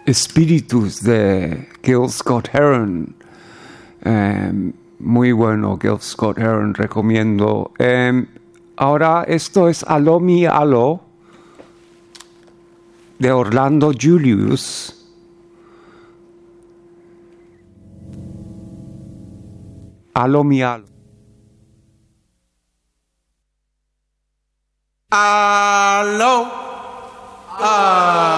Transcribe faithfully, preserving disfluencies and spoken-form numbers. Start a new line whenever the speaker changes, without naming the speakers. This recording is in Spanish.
Espíritus de Gil Scott Heron. Um, muy bueno, Gil Scott Heron, recomiendo. Um, ahora esto es Allo Mi Allo de Orlando Julius. Allo Mi Allo.
Allo. Ah.